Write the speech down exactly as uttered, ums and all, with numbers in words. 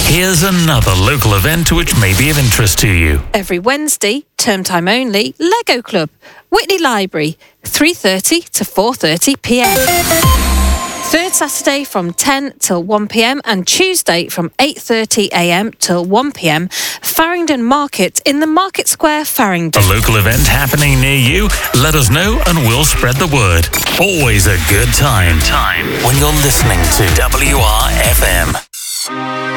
Here's another local event which may be of interest to you. Every Wednesday, term time only, Lego Club, Whitley Library, three thirty to four thirty p m. Third Saturday from ten till one p m and Tuesday from eight thirty a m till one p m, Farringdon Market in the Market Square, Farringdon. A local event happening near you? Let us know and we'll spread the word. Always a good time. Time when you're listening to W R F M.